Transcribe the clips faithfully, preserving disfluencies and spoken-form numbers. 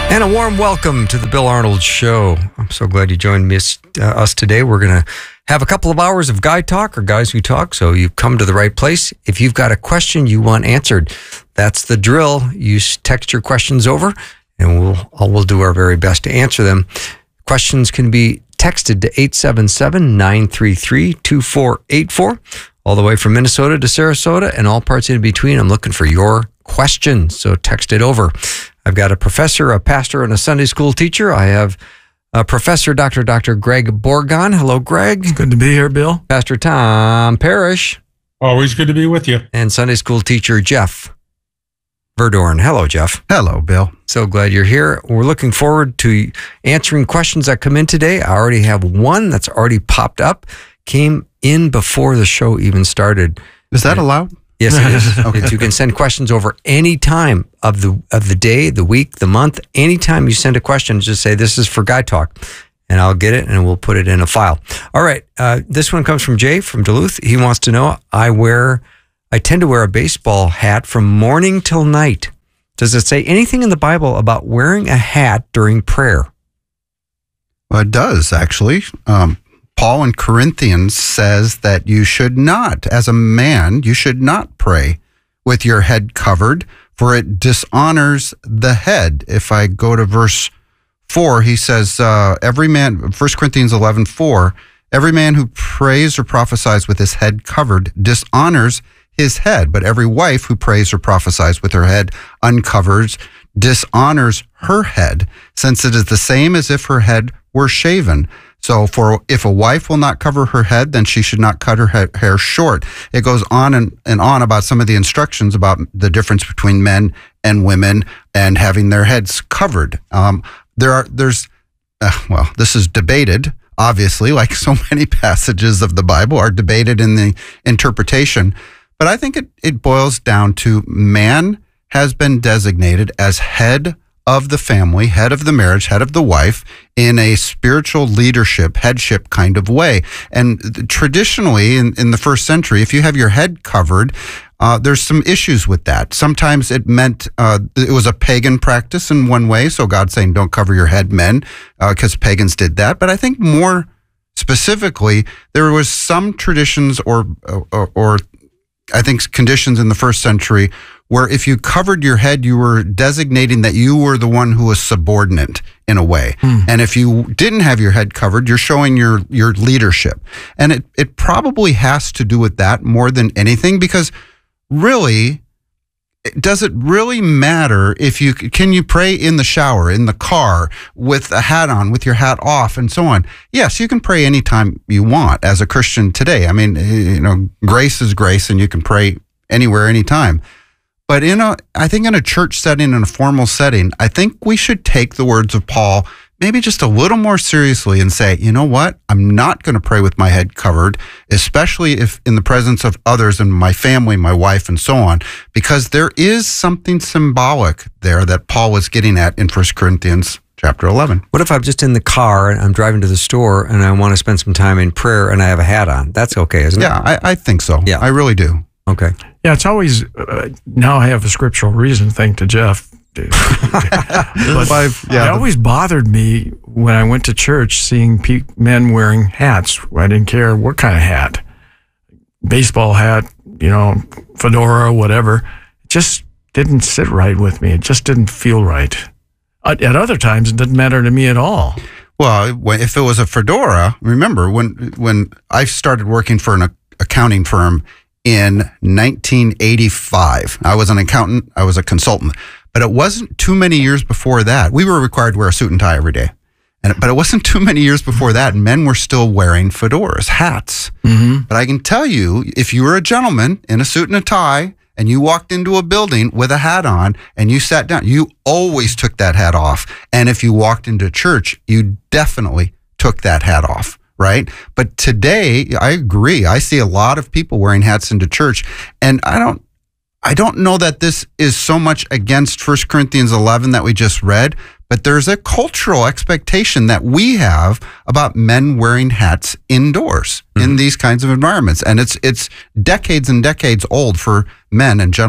And a warm welcome to the Bill Arnold Show. I'm so glad you joined me, uh, us today. We're going to have a couple of hours of Guy Talk, or Guys Who Talk, so you've come to the right place. If you've got a question you want answered, that's the drill. You text your questions over, and we'll, we'll do our very best to answer them. Questions can be texted to eight seven seven, nine three three, two four eight four, all the way from Minnesota to Sarasota and all parts in between. I'm looking for your questions, so text it over. I've got a professor, a pastor, and a Sunday school teacher. I have a professor, Doctor Doctor Greg Borgon. Hello, Greg. It's good to be here, Bill. Pastor Tom Parrish. Always good to be with you. And Sunday school teacher Jeff Verdorn. Hello, Jeff. Hello, Bill. So glad you're here. We're looking forward to answering questions that come in today. I already have one that's already popped up, came in before the show even started. Is that allowed? Yes, it is. Okay, so you can send questions over any time of the of the day, the week, the month. Anytime you send a question, just say, this is for Guy Talk, and I'll get it, and we'll put it in a file. All right, uh, this one comes from Jay from Duluth. He wants to know, I wear, I tend to wear a baseball hat from morning till night. Does it say anything in the Bible about wearing a hat during prayer? Well, it does, actually. Um Paul in Corinthians says that you should not, as a man, you should not pray with your head covered, for it dishonors the head. If I go to verse four, he says, uh, every man, First Corinthians eleven four, every man who prays or prophesies with his head covered dishonors his head, but every wife who prays or prophesies with her head uncovered dishonors her head, since it is the same as if her head were shaven. So for if a wife will not cover her head, then she should not cut her he- hair short. It goes on and, and on about some of the instructions about the difference between men and women and having their heads covered. Um, there are, there's, uh, well, this is debated, obviously, like so many passages of the Bible are debated in the interpretation. But I think it, it boils down to man has been designated as head of the family, head of the marriage, head of the wife, in a spiritual leadership, headship kind of way. And traditionally, in, in the first century, if you have your head covered, uh, there's some issues with that. Sometimes it meant uh, it was a pagan practice in one way, so God's saying, don't cover your head, men, because uh, pagans did that. But I think more specifically, there was some traditions or, or, or I think conditions in the first century where if you covered your head, you were designating that you were the one who was subordinate in a way. Hmm. And if you didn't have your head covered, you're showing your, your leadership. And it, it probably has to do with that more than anything, because really, does it really matter if you, can you pray in the shower, in the car, with a hat on, with your hat off, and so on? Yes, you can pray anytime you want as a Christian today. I mean, you know, grace is grace, and you can pray anywhere, anytime. But in a, I think in a church setting, in a formal setting, I think we should take the words of Paul maybe just a little more seriously and say, you know what? I'm not going to pray with my head covered, especially if in the presence of others and my family, my wife, and so on, because there is something symbolic there that Paul was getting at in First Corinthians chapter eleven. What if I'm just in the car and I'm driving to the store and I want to spend some time in prayer and I have a hat on? That's okay, isn't yeah, it? Yeah, I, I think so. Yeah. I really do. Okay. Yeah, it's always, uh, now I have a scriptural reason, thank to Jeff. but I've, yeah, it always bothered me when I went to church seeing pe- men wearing hats. I didn't care what kind of hat. Baseball hat, you know, fedora, whatever. It just didn't sit right with me. It just didn't feel right. At, at other times, it didn't matter to me at all. Well, if it was a fedora, remember, when, when I started working for an accounting firm in nineteen eighty-five. I was an accountant. I was a consultant. But it wasn't too many years before that. We were required to wear a suit and tie every day. And, but it wasn't too many years before that. Men were still wearing fedoras, hats. Mm-hmm. But I can tell you, if you were a gentleman in a suit and a tie and you walked into a building with a hat on and you sat down, you always took that hat off. And if you walked into church, you definitely took that hat off. Right? But today, I agree. I see a lot of people wearing hats into church, and I don't I don't know that this is so much against First Corinthians eleven that we just read, but there's a cultural expectation that we have about men wearing hats indoors mm-hmm. in these kinds of environments. And it's it's decades and decades old for men and gentlemen.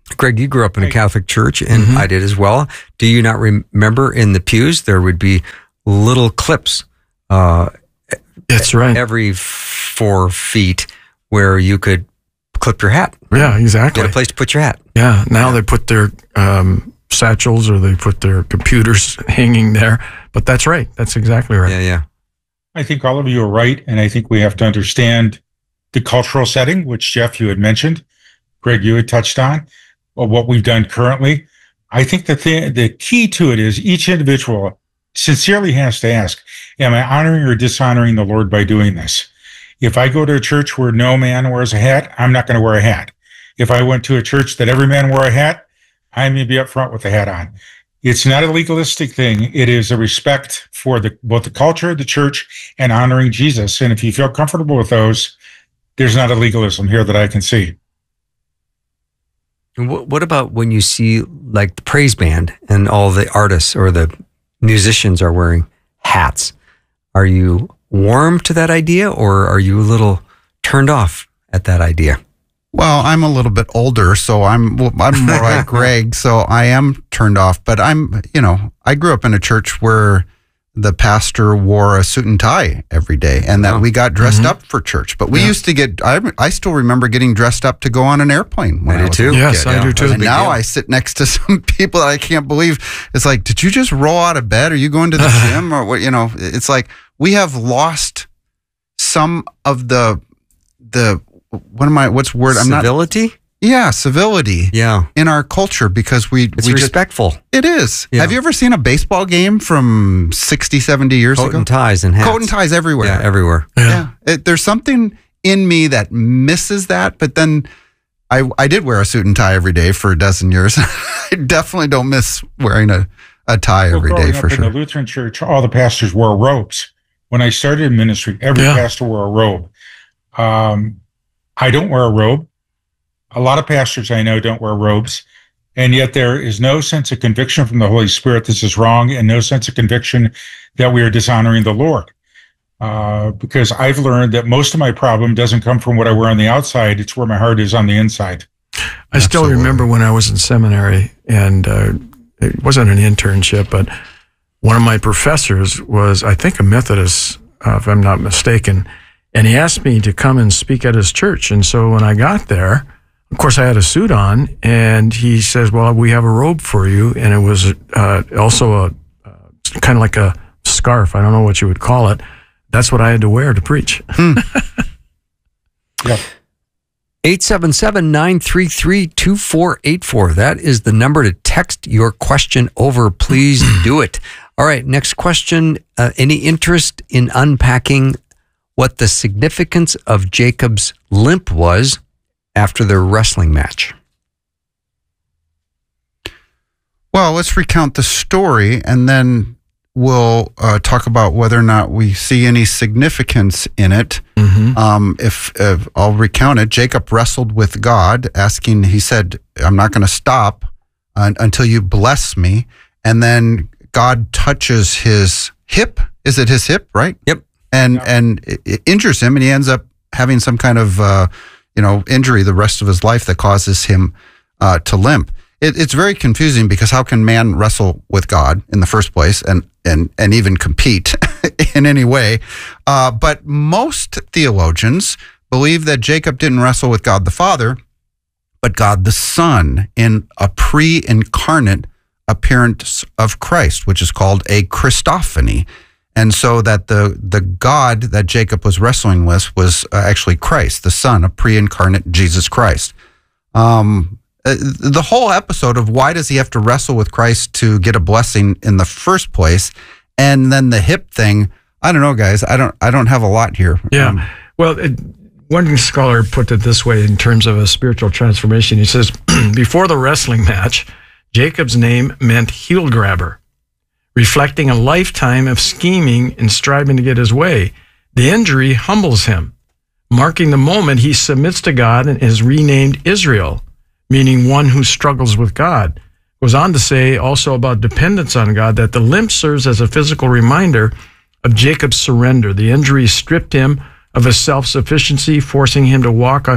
Greg, you grew up in a Right. Catholic church, and Mhm. I did as well. Do you not remember in the pews there would be little clips uh, That's right. every four feet where you could clip your hat? Yeah, You exactly. had a place to put your hat. Yeah, now they put their um, satchels or they put their computers hanging there. But that's right. That's exactly right. Yeah, yeah. I think all of you are right. And I think we have to understand the cultural setting, which Jeff, you had mentioned. Greg, you had touched on, or what we've done currently. I think the thing, the key to it is each individual sincerely has to ask, am I honoring or dishonoring the Lord by doing this? If I go to a church where no man wears a hat, I'm not going to wear a hat. If I went to a church that every man wore a hat, I may be up front with the hat on. It's not a legalistic thing. It is a respect for the, both the culture, the church, and honoring Jesus. And if you feel comfortable with those, there's not a legalism here that I can see. And what, what about when you see like the praise band and all the artists or the musicians are wearing hats? Are you warm to that idea, or are you a little turned off at that idea? Well, I'm a little bit older, so I'm I'm more like Greg, so I am turned off. But I'm, you know, I grew up in a church where the pastor wore a suit and tie every day, and that Oh. we got dressed Mhm. up for church. But we Yeah. used to get, I, I still remember getting dressed up to go on an airplane when I I, do was too. a Yes, kid. I do That too. was a And big now deal. I sit next to some people that I can't believe. It's like, did you just roll out of bed? Are you going to the gym or what? You know, it's like we have lost some of the the what am I? What's the word? I'm not. Civility? Yeah, civility Yeah. in our culture because we It's we just respectful. it is. Yeah. Have you ever seen a baseball game from sixty, seventy years Coat ago? and ties and hats. Coat and ties everywhere. Yeah, everywhere. Yeah. Yeah. It, there's something in me that misses that, but then I I did wear a suit and tie every day for a dozen years. I definitely don't miss wearing a, a tie Well, every growing day up for in the sure. Lutheran church, all the pastors wore robes. When I started in ministry, every Yeah. pastor wore a robe. Um, I don't wear a robe. A lot of pastors I know don't wear robes. And yet there is no sense of conviction from the Holy Spirit this is wrong, and no sense of conviction that we are dishonoring the Lord. Uh, because I've learned that most of my problem doesn't come from what I wear on the outside. It's where my heart is on the inside. I still Absolutely. remember when I was in seminary, and uh, it wasn't an internship, but one of my professors was, I think, a Methodist, uh, if I'm not mistaken, and he asked me to come and speak at his church. And so when I got there, of course, I had a suit on, and he says, well, we have a robe for you. And it was uh, also a uh, kind of like a scarf. I don't know what you would call it. That's what I had to wear to preach. Yep. eight seven seven, nine three three, two four eight four. That is the number to text your question over. Please do it. All right, next question. Uh, any interest in unpacking what the significance of Jacob's limp was after their wrestling match? Well, let's recount the story and then we'll uh, talk about whether or not we see any significance in it. Mm-hmm. Um, if, if I'll recount it, Jacob wrestled with God, asking, he said, I'm not going to stop uh, until you bless me. And then God touches his hip. Is it his hip, right? Yep. And, Yeah. and it, it injures him, and he ends up having some kind of, uh, you know, injury the rest of his life that causes him uh, to limp. It, it's very confusing because how can man wrestle with God in the first place and and and even compete in any way? Uh, but most theologians believe that Jacob didn't wrestle with God the Father, but God the Son in a pre-incarnate appearance of Christ, which is called a Christophany. And so that the the God that Jacob was wrestling with was uh, actually Christ, the Son, a pre-incarnate Jesus Christ. Um, uh, the whole episode of why does he have to wrestle with Christ to get a blessing in the first place, and then the hip thing. I don't know, guys. I don't. I don't have a lot here. Yeah. Um, Well, it, one scholar put it this way in terms of a spiritual transformation. He says, before the wrestling match, Jacob's name meant heel grabber, reflecting a lifetime of scheming and striving to get his way. The injury humbles him, marking the moment he submits to God and is renamed Israel, meaning one who struggles with God. Goes on to say also about dependence on God, that the limp serves as a physical reminder of Jacob's surrender. The injury stripped him of his self-sufficiency, forcing him to walk a,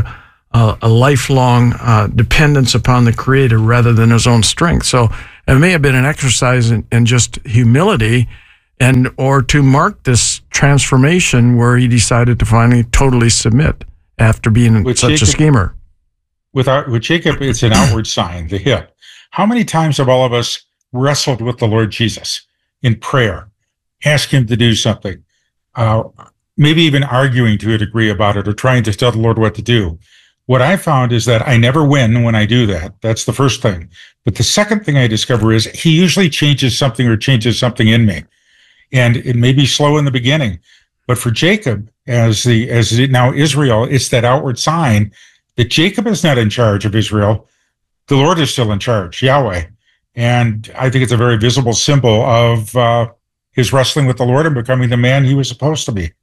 uh, a lifelong uh, dependence upon the Creator rather than his own strength. So it may have been an exercise in, in just humility, and or to mark this transformation where he decided to finally totally submit after being with such Jacob, a schemer. With, our, with Jacob, it's an outward sign, the hip. How many times have all of us wrestled with the Lord Jesus in prayer, ask him to do something, uh, maybe even arguing to a degree about it or trying to tell the Lord what to do? What I found is that I never win when I do that. That's the first thing. But the second thing I discover is he usually changes something or changes something in me. And it may be slow in the beginning. But for Jacob, as the as now Israel, it's that outward sign that Jacob is not in charge of Israel. The Lord is still in charge, Yahweh. And I think it's a very visible symbol of uh, his wrestling with the Lord and becoming the man he was supposed to be.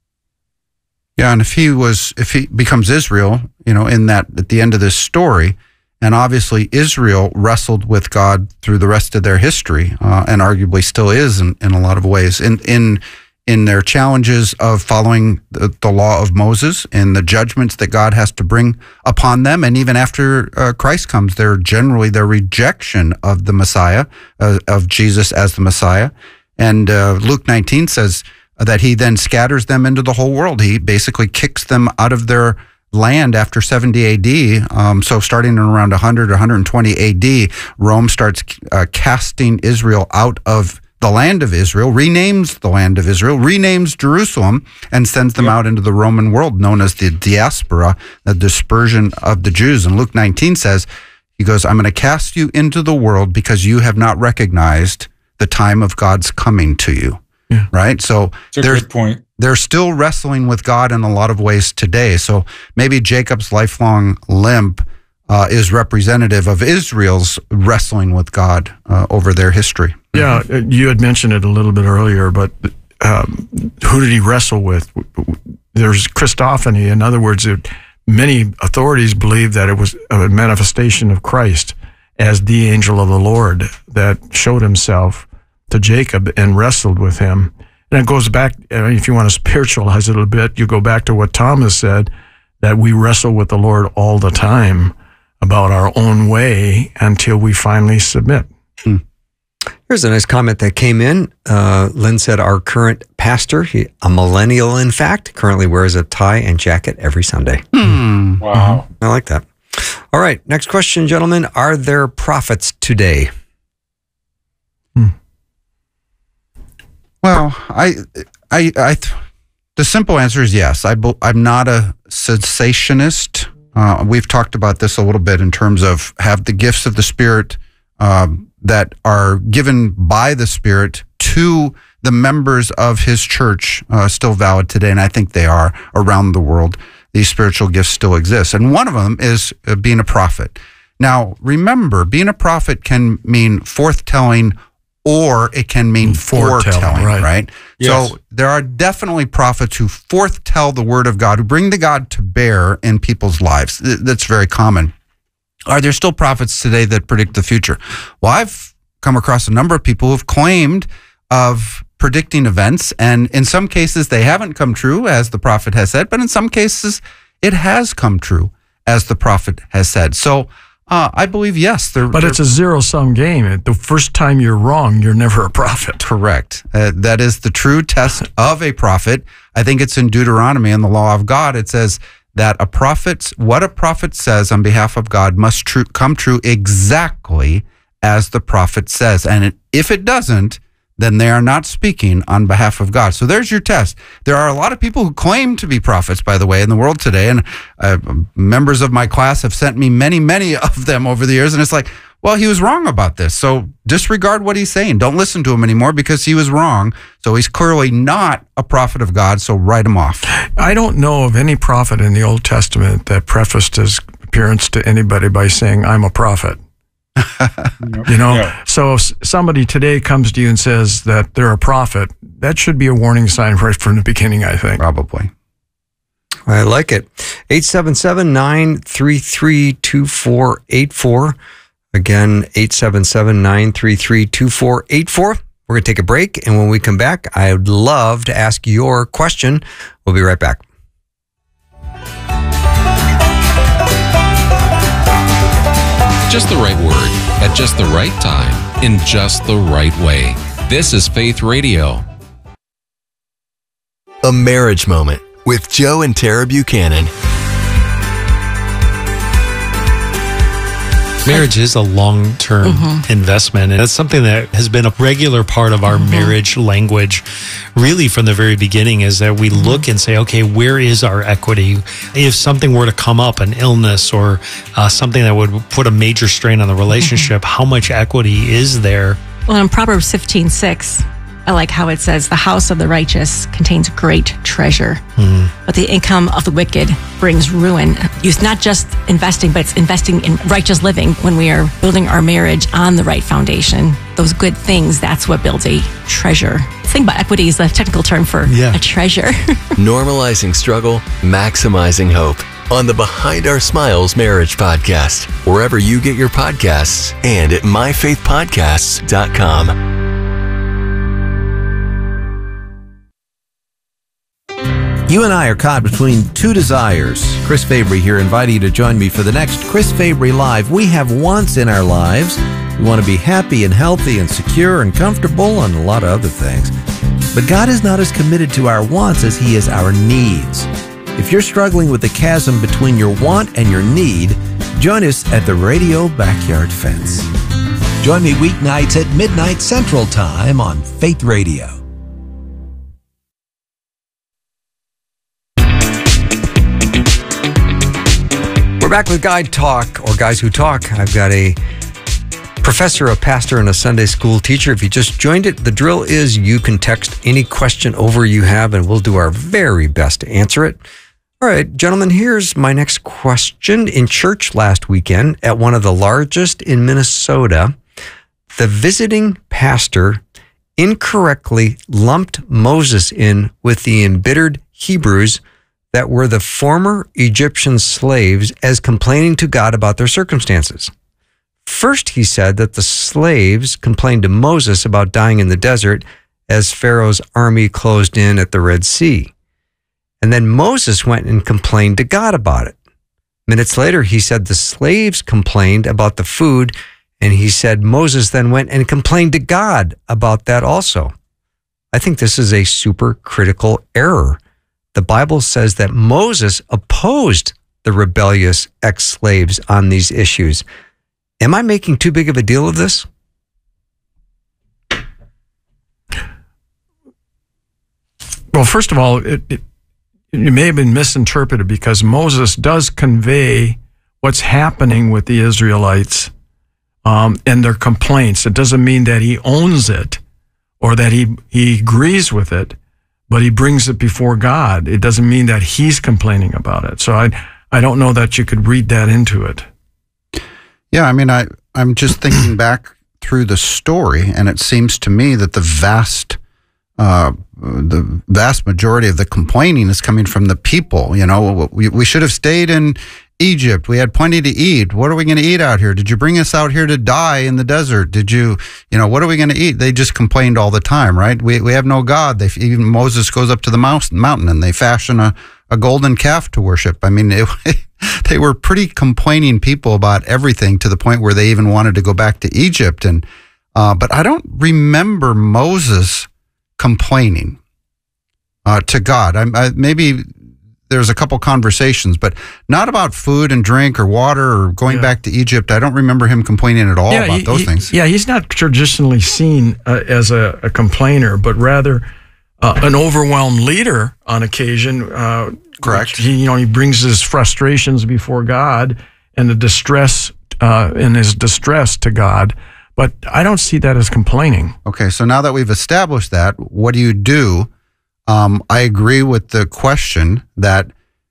Yeah, and if he was, if he becomes Israel, you know, in that, at the end of this story, and obviously Israel wrestled with God through the rest of their history, uh, and arguably still is in, in a lot of ways, in in in their challenges of following the, the law of Moses and the judgments that God has to bring upon them, and even after uh, Christ comes, they're generally their rejection of the Messiah, uh, of Jesus as the Messiah. And uh, Luke nineteen says that he then scatters them into the whole world. He basically kicks them out of their land after seventy A D. Um, so starting in around one hundred or one hundred twenty A D, Rome starts uh, casting Israel out of the land of Israel, renames the land of Israel, renames Jerusalem, and sends them yep. out into the Roman world, known as the diaspora, the dispersion of the Jews. And Luke nineteen says, he goes, I'm going to cast you into the world because you have not recognized the time of God's coming to you. Yeah. Right? So that's a good point. They're still wrestling with God in a lot of ways today. So maybe Jacob's lifelong limp uh, is representative of Israel's wrestling with God uh, over their history. Yeah, you had mentioned it a little bit earlier, but um, who did he wrestle with? There's Christophany. In other words, it, many authorities believe that it was a manifestation of Christ as the angel of the Lord that showed himself to Jacob and wrestled with him. And it goes back, if you want to spiritualize it a bit, you go back to what Thomas said, that we wrestle with the Lord all the time about our own way until we finally submit. Hmm. Here's a nice comment that came in. Uh, Lynn said, our current pastor, he, a millennial in fact, currently wears a tie and jacket every Sunday. Hmm. Wow. I like that. All right, next question, gentlemen. Are there prophets today? Hmm. Well, I, I, I, the simple answer is yes. I, I'm not a cessationist. Uh, we've talked about this a little bit in terms of have the gifts of the Spirit um, that are given by the Spirit to the members of His church uh, still valid today, and I think they are around the world. These spiritual gifts still exist, and one of them is uh, being a prophet. Now, remember, being a prophet can mean forthtelling, or it can mean foretelling, foretelling right? right? Yes. So there are definitely prophets who forthtell the word of God, who bring the God to bear in people's lives. That's very common. Are there still prophets today that predict the future? Well, I've come across a number of people who've claimed of predicting events, and in some cases they haven't come true, as the prophet has said, but in some cases it has come true, as the prophet has said. So Uh, I believe, yes. They're, but they're, it's a zero-sum game. The first time you're wrong, you're never a prophet. Correct. Uh, that is the true test of a prophet. I think it's in Deuteronomy, in the law of God. It says that a prophet, what a prophet says on behalf of God must true, come true exactly as the prophet says. And it, if it doesn't, then they are not speaking on behalf of God. So there's your test. There are a lot of people who claim to be prophets, by the way, in the world today. And uh, members of my class have sent me many, many of them over the years. And it's like, well, he was wrong about this. So disregard what he's saying. Don't listen to him anymore because he was wrong. So he's clearly not a prophet of God. So write him off. I don't know of any prophet in the Old Testament that prefaced his appearance to anybody by saying, I'm a prophet. You know, yeah. So if somebody today comes to you and says that they're a prophet, that should be a warning sign right from the beginning, I think. Probably. I like it. eight seven seven, nine three three, two four eight four. Again, eight seven seven, nine three three, two four eight four. We're going to take a break, and when we come back, I'd love to ask your question. We'll be right back. Just the right word, at just the right time, in just the right way. This is Faith Radio. A Marriage Moment with Joe and Tara Buchanan. Marriage is a long-term mm-hmm. investment, and it's something that has been a regular part of our mm-hmm. marriage language really from the very beginning, is that we mm-hmm. look and say, okay, where is our equity? If something were to come up, an illness or uh, something that would put a major strain on the relationship, mm-hmm. how much equity is there? Well, in Proverbs fifteen six, I like how it says, the house of the righteous contains great treasure, mm. but the income of the wicked brings ruin. It's not just investing, but it's investing in righteous living when we are building our marriage on the right foundation. Those good things, that's what builds a treasure. Think about equity is the technical term for yeah. a treasure. Normalizing struggle, maximizing hope. On the Behind Our Smiles Marriage Podcast, wherever you get your podcasts, and at my faith podcasts dot com. You and I are caught between two desires. Chris Fabry here, inviting you to join me for the next Chris Fabry Live. We have wants in our lives. We want to be happy and healthy and secure and comfortable and a lot of other things. But God is not as committed to our wants as He is our needs. If you're struggling with the chasm between your want and your need, join us at the Radio Backyard Fence. Join me weeknights at midnight Central Time on Faith Radio. We're back with Guy Talk, or Guys Who Talk. I've got a professor, a pastor, and a Sunday school teacher. If you just joined it, the drill is you can text any question over you have, and we'll do our very best to answer it. All right, gentlemen, here's my next question. In church last weekend at one of the largest in Minnesota, the visiting pastor incorrectly lumped Moses in with the embittered Hebrews that were the former Egyptian slaves as complaining to God about their circumstances. First, he said that the slaves complained to Moses about dying in the desert as Pharaoh's army closed in at the Red Sea. And then Moses went and complained to God about it. Minutes later, he said the slaves complained about the food, and he said Moses then went and complained to God about that also. I think this is a super critical error. The Bible says that Moses opposed the rebellious ex-slaves on these issues. Am I making too big of a deal of this? Well, first of all, it, it, it may have been misinterpreted because Moses does convey what's happening with the Israelites um, and their complaints. It doesn't mean that he owns it or that he, he agrees with it, but he brings it before God. It doesn't mean that he's complaining about it. So I I don't know that you could read that into it. Yeah, I mean, I, I'm just thinking back through the story, and it seems to me that the vast uh, the vast majority of the complaining is coming from the people. You know, we, we should have stayed in Egypt. We had plenty to eat. What are we going to eat out here? Did you bring us out here to die in the desert? Did you, you know, what are we going to eat? They just complained all the time, right? We we have no God. They, even Moses goes up to the mountain, mountain and they fashion a, a golden calf to worship. I mean, it, they were pretty complaining people about everything to the point where they even wanted to go back to Egypt. And uh, but I don't remember Moses complaining uh, to God. I, I maybe. There's a couple conversations, but not about food and drink or water or going yeah. back to Egypt. I don't remember him complaining at all yeah, about he, those he, things. Yeah, he's not traditionally seen uh, as a, a complainer, but rather uh, an overwhelmed leader on occasion. Uh, Correct. He, you know, he brings his frustrations before God and the distress uh, and his distress to God. But I don't see that as complaining. Okay, so now that we've established that, what do you do? Um, I agree with the question that,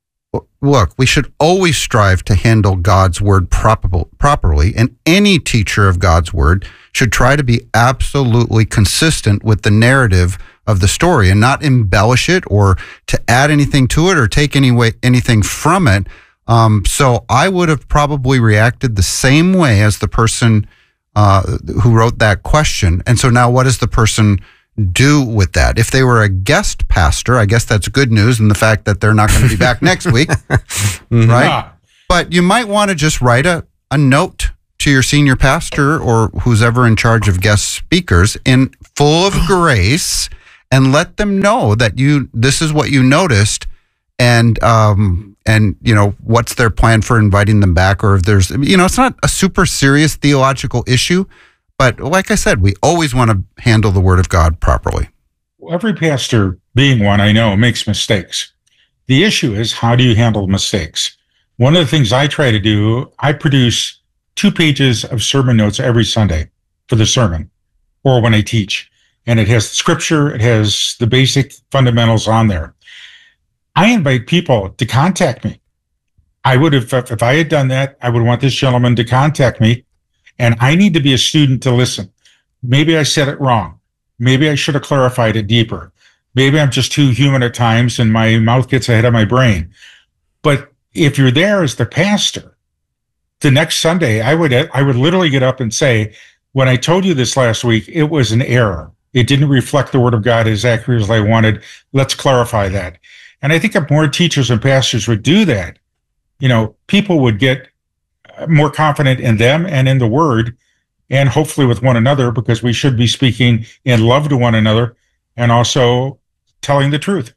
look, we should always strive to handle God's word proper, properly, and any teacher of God's word should try to be absolutely consistent with the narrative of the story and not embellish it or to add anything to it or take any way, anything from it. Um, so I would have probably reacted the same way as the person uh, who wrote that question. And so now what does the person do with that? If they were a guest pastor, I guess that's good news in the fact that they're not going to be back next week, mm-hmm. right? Yeah. But you might want to just write a, a note to to your senior pastor or who's ever in charge of guest speakers in full of grace and let them know that you this is what you noticed, and um and you know what's their plan for inviting them back, or if there's you know it's not a super serious theological issue, but like I said, we always want to handle the Word of God properly. Every pastor, being one, I know, makes mistakes. The issue is, how do you handle mistakes? One of the things I try to do, I produce two pages of sermon notes every Sunday for the sermon or when I teach. And it has the scripture, it has the basic fundamentals on there. I invite people to contact me. I would have, if I had done that, I would want this gentleman to contact me, and I need to be a student to listen. Maybe I said it wrong. Maybe I should have clarified it deeper. Maybe I'm just too human at times and my mouth gets ahead of my brain. But if you're there as the pastor, the next Sunday, I would I would literally get up and say, when I told you this last week, it was an error. It didn't reflect the Word of God as accurately as I wanted. Let's clarify that. And I think if more teachers and pastors would do that, you know, people would get more confident in them and in the Word, and hopefully with one another, because we should be speaking in love to one another and also telling the truth.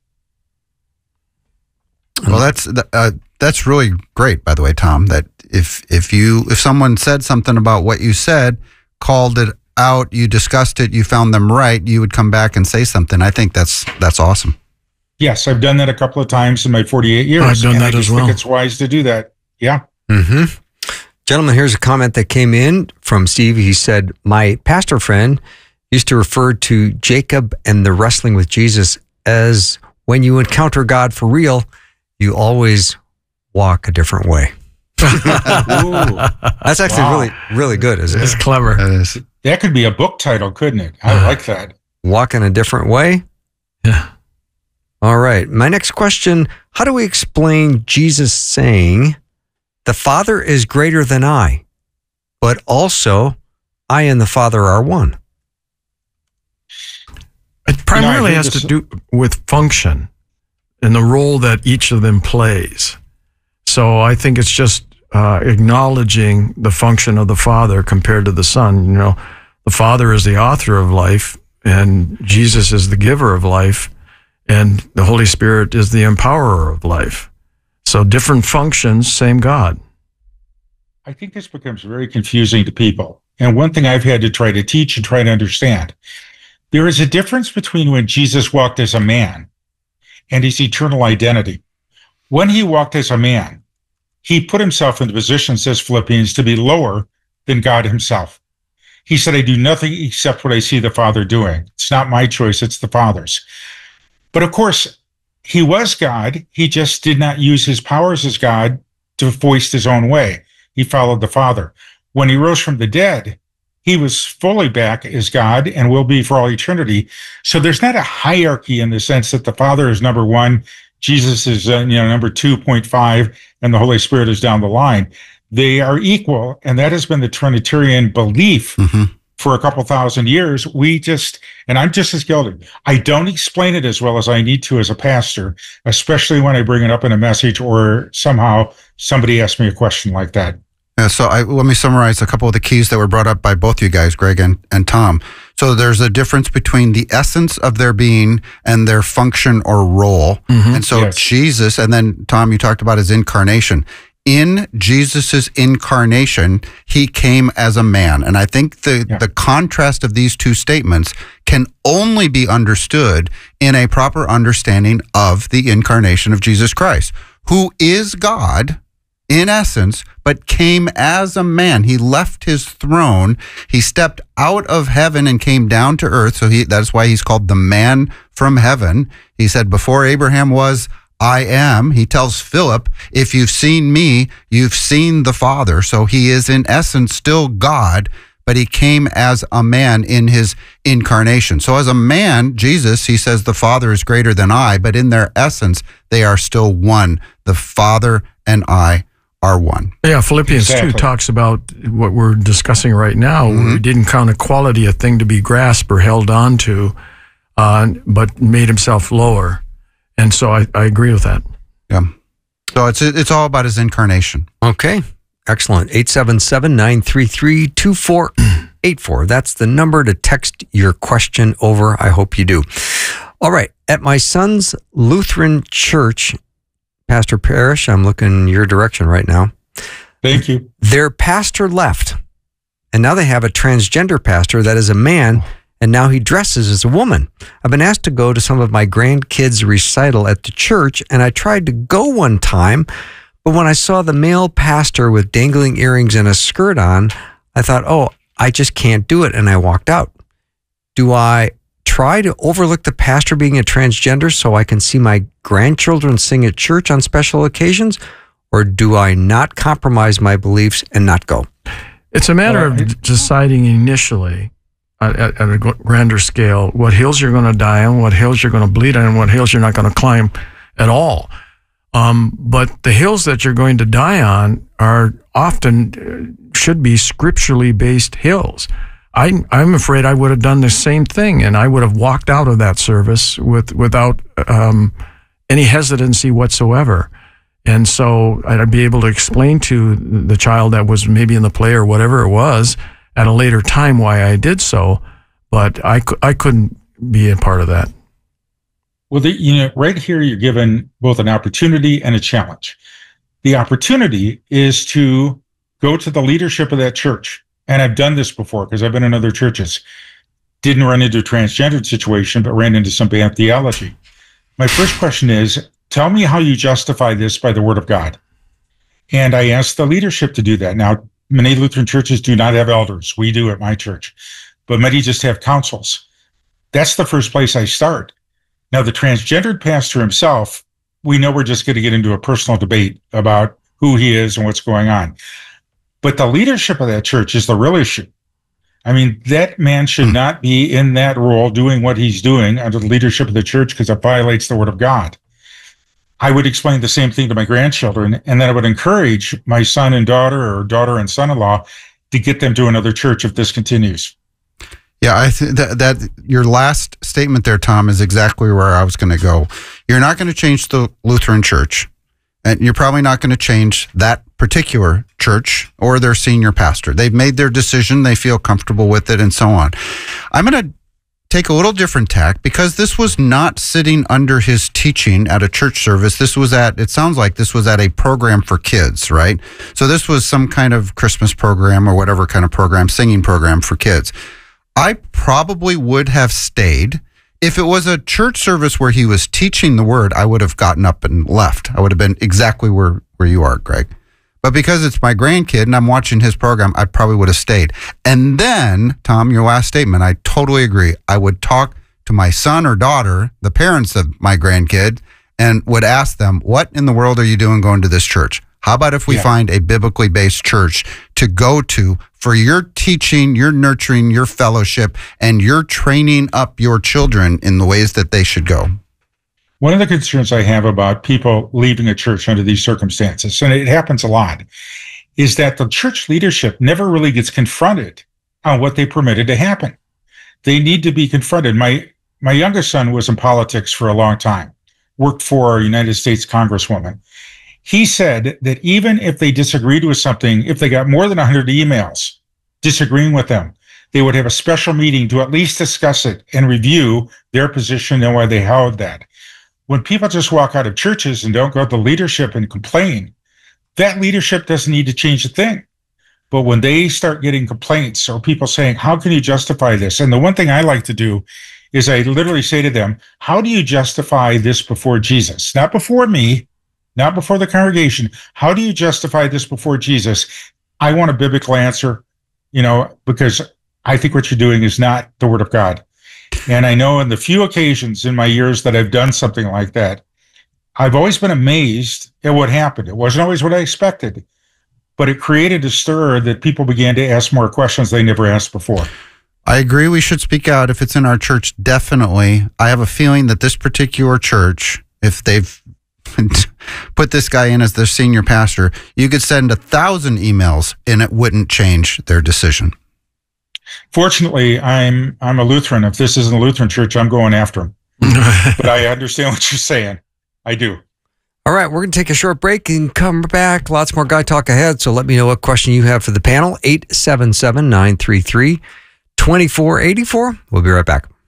Well, that's uh, that's really great, by the way, Tom. That if if you if someone said something about what you said, called it out, you discussed it, you found them right, you would come back and say something. I think that's that's awesome. Yes, I've done that a couple of times in my forty-eight years. I've done and that I just as well. think it's wise to do that. Yeah. Mm-hmm. Gentlemen, here's a comment that came in from Steve. He said, my pastor friend used to refer to Jacob and the wrestling with Jesus as when you encounter God for real, you always walk a different way. That's actually Wow. really, really good, isn't It's it? clever. That is. That could be a book title, couldn't it? I like that. Walking a different way? Yeah. All right. My next question, how do we explain Jesus saying, the Father is greater than I, but also I and the Father are one? It primarily heard has this- to do with function and the role that each of them plays. So I think it's just uh, acknowledging the function of the Father compared to the Son. You know, the Father is the author of life, and Jesus is the giver of life, and the Holy Spirit is the empowerer of life. So different functions, same God. I think this becomes very confusing to people. And one thing I've had to try to teach and try to understand, there is a difference between when Jesus walked as a man and his eternal identity. When he walked as a man, he put himself in the position, says Philippians, to be lower than God himself. He said, I do nothing except what I see the Father doing. It's not my choice, it's the Father's. But of course, he was God. He just did not use his powers as God to voice his own way. He followed the Father. When he rose from the dead, he was fully back as God and will be for all eternity. So there's not a hierarchy in the sense that the Father is number one, Jesus is uh, you know number two point five, and the Holy Spirit is down the line. They are equal, and that has been the Trinitarian belief Mm-hmm. for a couple thousand years. We just, and I'm just as guilty. I don't explain it as well as I need to as a pastor, especially when I bring it up in a message or somehow somebody asks me a question like that. Yeah, so I, let me summarize a couple of the keys that were brought up by both you guys, Greg and, and Tom. So there's a difference between the essence of their being and their function or role. Mhm. And so Yes. Jesus, and then Tom, you talked about his incarnation. In Jesus's incarnation, he came as a man. And I think the, Yeah. the contrast of these two statements can only be understood in a proper understanding of the incarnation of Jesus Christ, who is God in essence, but came as a man. He left his throne. He stepped out of heaven and came down to earth. So he, that's why he's called the man from heaven. He said, before Abraham was, I am. He tells Philip, if you've seen me, you've seen the Father. So he is in essence still God, but he came as a man in his incarnation. So as a man, Jesus, he says the Father is greater than I, but in their essence, they are still one. The Father and I are one. Yeah, Philippians Exactly. two talks about what we're discussing right now, Mm-hmm. where he didn't count equality a thing to be grasped or held on to, uh, but made himself lower. And so I, I agree with that. Yeah. So it's it's all about his incarnation. Okay. Excellent. eight seven seven, nine three three, two four eight four. That's the number to text your question over. I hope you do. All right. At my son's Lutheran church, Pastor Parrish, I'm looking in your direction right now. Thank you. Their pastor left, and now they have a transgender pastor that is a man, and now he dresses as a woman. I've been asked to go to some of my grandkids' recital at the church, and I tried to go one time, but when I saw the male pastor with dangling earrings and a skirt on, I thought, oh, I just can't do it, and I walked out. Do I try to overlook the pastor being a transgender so I can see my grandchildren sing at church on special occasions, or do I not compromise my beliefs and not go? It's a matter of deciding initially at, at a grander scale what hills you're going to die on, what hills you're going to bleed on, and what hills you're not going to climb at all. Um, but the hills that you're going to die on are often, uh, should be scripturally based hills. I, I'm afraid I would have done the same thing, and I would have walked out of that service with without um, any hesitancy whatsoever. And so I'd be able to explain to the child that was maybe in the play or whatever it was at a later time why I did so, but I, I couldn't be a part of that. Well, the, you know, right here, you're given both an opportunity and a challenge. The opportunity is to go to the leadership of that church. And I've done this before because I've been in other churches. Didn't run into a transgendered situation, but ran into some bad theology. My first question is, tell me how you justify this by the word of God. And I asked the leadership to do that. Now, many Lutheran churches do not have elders. We do at my church. But many just have councils. That's the first place I start. Now, the transgendered pastor himself, we know we're just going to get into a personal debate about who he is and what's going on. But the leadership of that church is the real issue. I mean, that man should not be in that role doing what he's doing under the leadership of the church because it violates the word of God. I would explain the same thing to my grandchildren, and then I would encourage my son and daughter or daughter and son-in-law to get them to another church if this continues. Yeah, I think that, that your last statement there, Tom, is exactly where I was going to go. You're not going to change the Lutheran church, and you're probably not going to change that particular church or their senior pastor. They've made their decision. They feel comfortable with it and so on. I'm going to take a little different tack because this was not sitting under his teaching at a church service. This was at, it sounds like this was at a program for kids, right? So this was some kind of Christmas program or whatever kind of program, singing program for kids. I probably would have stayed. If it was a church service where he was teaching the word, I would have gotten up and left. I would have been exactly where, where you are, Greg. But because it's my grandkid and I'm watching his program, I probably would have stayed. And then, Tom, your last statement, I totally agree. I would talk to my son or daughter, the parents of my grandkid, and would ask them, what in the world are you doing going to this church? How about if we yeah. find a biblically based church to go to for your teaching, your nurturing, your fellowship, and your training up your children in the ways that they should go? One of the concerns I have about people leaving a church under these circumstances, and it happens a lot, is that the church leadership never really gets confronted on what they permitted to happen. They need to be confronted. My my youngest son was in politics for a long time, worked for a United States Congresswoman. He said that even if they disagreed with something, if they got more than one hundred emails disagreeing with them, they would have a special meeting to at least discuss it and review their position and why they held that. When people just walk out of churches and don't go to the leadership and complain, that leadership doesn't need to change a thing. But when they start getting complaints or people saying, how can you justify this? And the one thing I like to do is I literally say to them, how do you justify this before Jesus? Not before me, not before the congregation. How do you justify this before Jesus? I want a biblical answer, you know, because I think what you're doing is not the word of God. And I know in the few occasions in my years that I've done something like that, I've always been amazed at what happened. It wasn't always what I expected, but it created a stir that people began to ask more questions they never asked before. I agree we should speak out if it's in our church, definitely. I have a feeling that this particular church, if they've put this guy in as their senior pastor, you could send a thousand emails and it wouldn't change their decision. Fortunately, I'm I'm a Lutheran. If this isn't a Lutheran church, I'm going after him. But I understand what you're saying. I do. All right, we're going to take a short break and come back. Lots more Guy Talk ahead. So let me know what question you have for the panel. eight seven seven, nine three three, two four eight four. We'll be right back.